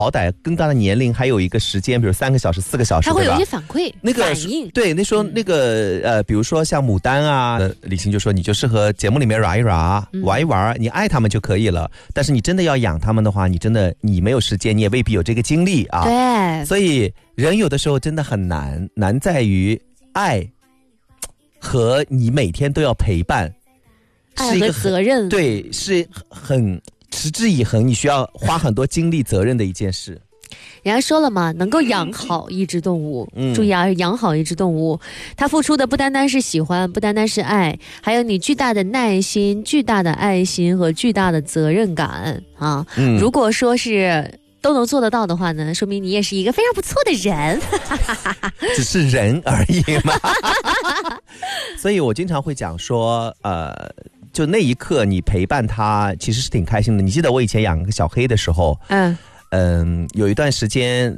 好歹跟它的年龄还有一个时间，比如3个小时、4个小时， 它会有一些反馈、 那个反应。 对，那时候那个比如说像牡丹啊，李欣就说你就适合节目里面玩一玩，玩一玩，你爱他们就可以了。但是你真的要养他们的话，你没有时间，你也未必有这个精力啊。 对， 所以人有的时候真的很难在于爱和你每天都要陪伴， 爱和责任， 对，是很持之以恒，你需要花很多精力责任的一件事。 人家说了嘛，能够养好一只动物，注意啊，养好一只动物，它付出的不单单是喜欢，不单单是爱，还有你巨大的耐心、巨大的爱心和巨大的责任感啊。如果说是都能做得到的话呢，说明你也是一个非常不错的人。 只是人而已嘛。所以我经常会讲说，就那一刻你陪伴他，其实是挺开心的。你记得我以前养个小黑的时候，有一段时间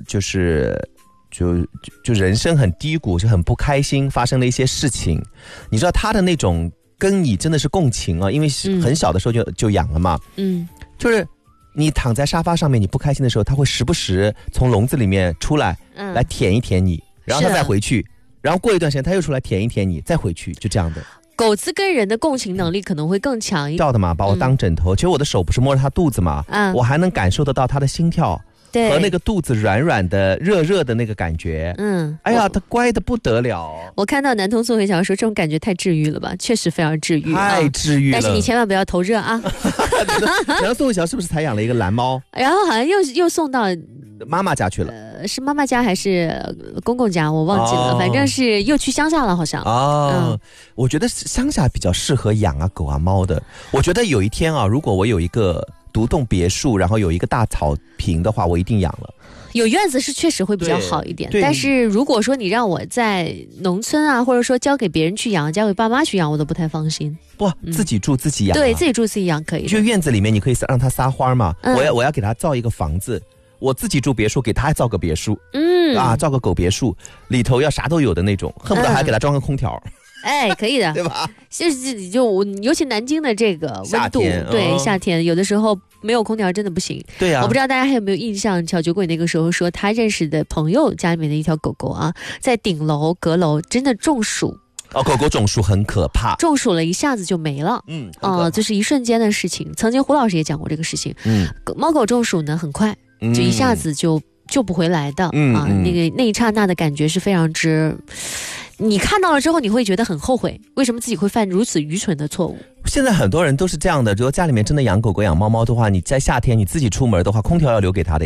就人生很低谷，就很不开心，发生了一些事情。你知道他的那种跟你真的是共情啊，因为很小的时候就养了嘛。就是你躺在沙发上面，你不开心的时候，他会时不时从笼子里面出来，来舔一舔你，然后他再回去，然后过一段时间他又出来舔一舔你，再回去，就这样的。 狗子跟人的共情能力可能会更强一点。 叫的嘛，把我当枕头。其实我的手不是摸着他肚子嘛，我还能感受得到他的心跳。对，和那个肚子软软的、热热的那个感觉，哎呀，他乖得不得了。 我看到南通宋慧乔说，这种感觉太治愈了吧，确实非常治愈， 太治愈了。 但是你千万不要头热啊。 然后宋慧乔是不是才养了一个蓝猫？ 然后好像又送到妈妈家去了。 是妈妈家还是公公家？我忘记了，反正是又去乡下了，好像。 我觉得乡下比较适合养啊狗啊猫的。我觉得有一天啊，如果我有一个独栋别墅，然后有一个大草坪的话，我一定养了。 有院子是确实会比较好一点，但是如果说你让我在农村啊，或者说交给别人去养，交给爸妈去养，我都不太放心。 不，自己住自己养， 对，自己住自己养可以。 就院子里面你可以让它撒花嘛，我要给它造一个房子，我自己住别墅，给它还造个别墅，造个狗别墅，里头要啥都有的那种，恨不得还给它装个空调。 哎，可以的， 对吧？ 就尤其南京的这个温度，对，夏天有的时候没有空调真的不行。 对啊， 我不知道大家还有没有印象，小酒鬼那个时候说他认识的朋友家里面的一条狗狗啊，在顶楼阁楼真的中暑。 狗狗中暑很可怕， 中暑了一下子就没了。就是一瞬间的事情。曾经胡老师也讲过这个事情。猫狗中暑呢很快，就一下子就不回来的。那一刹那的感觉是非常之。你看到了之后你会觉得很后悔，为什么自己会犯如此愚蠢的错误。 现在很多人都是这样的，如果家里面真的养狗狗养猫猫的话，你在夏天你自己出门的话，空调要留给他的。